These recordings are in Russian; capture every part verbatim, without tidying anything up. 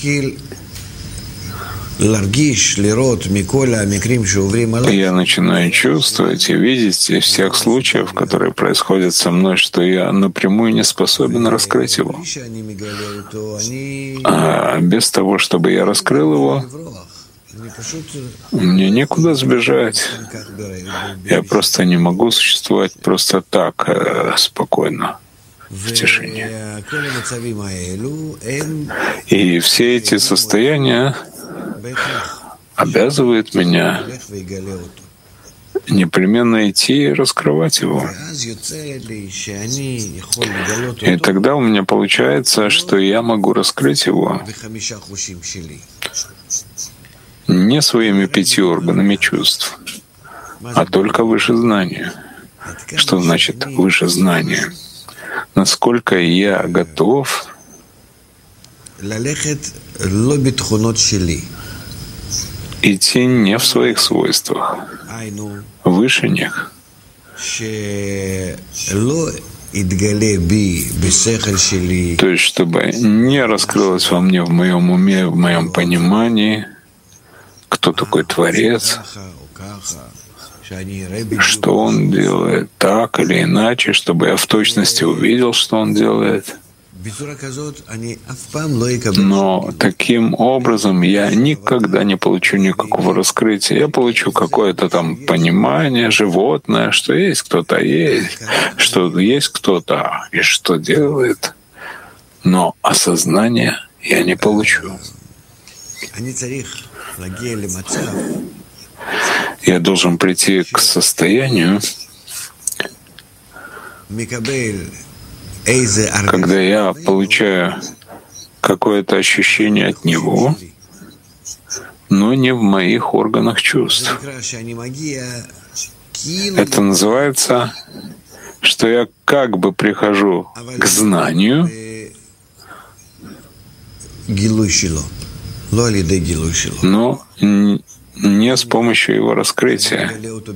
Я начинаю чувствовать и видеть из всех случаев, которые происходят со мной, что я напрямую не способен раскрыть его. А без того, чтобы я раскрыл его, мне некуда сбежать. Я просто не могу существовать просто так, спокойно, в тишине. И все эти состояния обязывают меня непременно идти и раскрывать его. И тогда у меня получается, что я могу раскрыть его не своими пятью органами чувств, а только выше знания. Что значит выше знания? Насколько я готов идти не в своих свойствах, выше них. То есть, чтобы не раскрылось во мне, в моем уме, в моем понимании, кто такой Творец, что Он делает так или иначе, чтобы я в точности увидел, что Он делает. Но таким образом я никогда не получу никакого раскрытия. Я получу какое-то там понимание животное, что есть кто-то есть, что есть кто-то и что делает. Но осознания я не получу. Я должен прийти к состоянию, когда я получаю какое-то ощущение от Него, но не в моих органах чувств. Это называется, что я как бы прихожу к знанию, но не с помощью его раскрытия.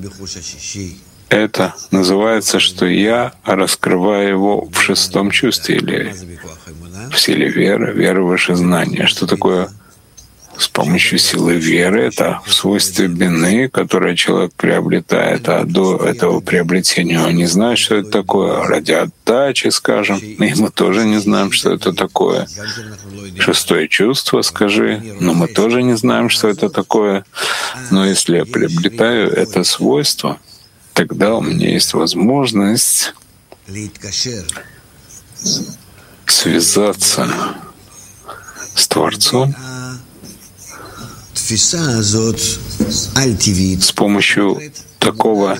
Это называется, что я раскрываю его в шестом чувстве или в силе веры, веры выше знания. Что такое с помощью силы веры? Это в свойстве бины, которое человек приобретает, а до этого приобретения он не знает, что это такое. Ради отдачи, скажем, и мы тоже не знаем, что это такое. Шестое чувство, скажи, но мы тоже не знаем, что это такое. Но если я приобретаю это свойство, тогда у меня есть возможность связаться с Творцом с помощью такого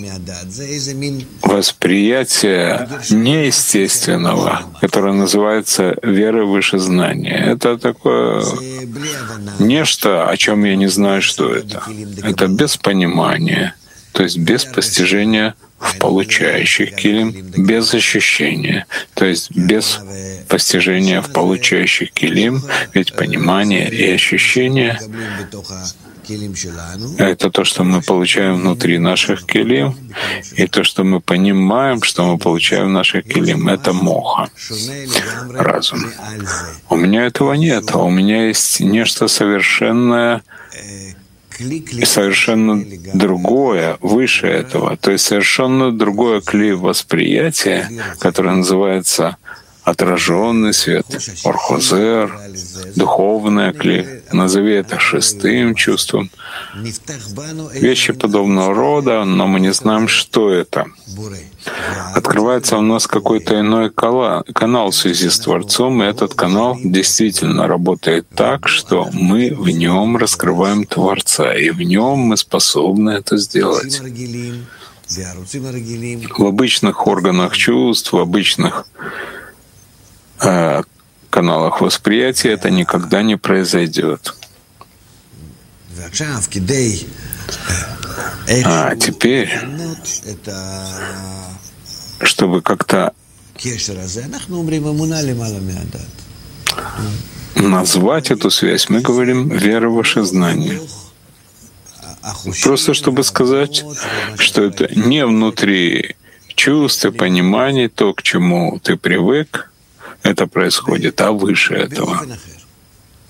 восприятия неестественного, которое называется верой выше знания. Это такое нечто, о чем я не знаю, что это. Это без понимания, то есть без постижения в получающих килим, без ощущения, то есть без постижения в получающих килим, ведь понимание и ощущение — это то, что мы получаем внутри наших килим, и то, что мы понимаем, что мы получаем в наших килим, это моха, разум. У меня этого нет, а у меня есть нечто совершенное, и совершенно другое, выше этого, то есть совершенно другое кли восприятия, которое называется отраженный свет, орхозер, духовное кли, назови это шестым чувством. Вещи подобного рода, но мы не знаем, что это. Открывается у нас какой-то иной канал в связи с Творцом, и этот канал действительно работает так, что мы в нем раскрываем Творца, и в нем мы способны это сделать. В обычных органах чувств, в обычных э, каналах восприятия это никогда не произойдет. А теперь, чтобы как-то назвать эту связь, мы говорим «вера в ваше знание». Просто чтобы сказать, что это не внутри чувств и пониманий, то, к чему ты привык, это происходит, а выше этого.